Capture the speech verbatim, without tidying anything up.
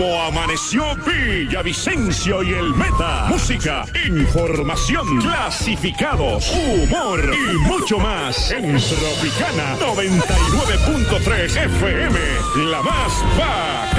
Como amaneció Villavicencio y el Meta. Música, información, clasificados, humor y mucho más en Tropicana noventa y nueve punto tres F M. La más bacana.